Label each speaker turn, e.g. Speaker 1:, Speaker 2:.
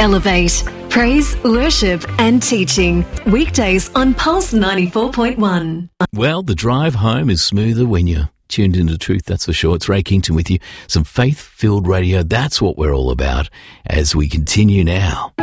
Speaker 1: Elevate. Praise, worship and teaching. Weekdays on Pulse 94.1.
Speaker 2: Well, the drive home is smoother when you're tuned into truth, that's for sure. It's Ray Kington with you. Some faith-filled radio, that's what we're all about as we continue now.